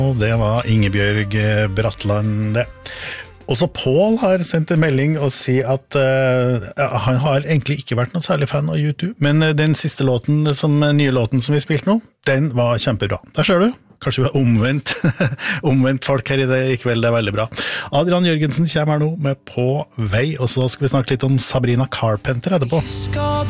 Og det var Ingebjørg Bratland det. Også Paul har sendt en melding og sier at han har egentlig ikke vært noe særlig fan av YouTube, men den siste låten, nye låten som vi spilte nå, den var kjempebra. Der ser du, kanskje vi har omvendt folk her I kveld, det veldig bra. Adrian Jørgensen kommer her nå med På vei, og så skal vi snakke litt om Sabrina Carpenter etterpå.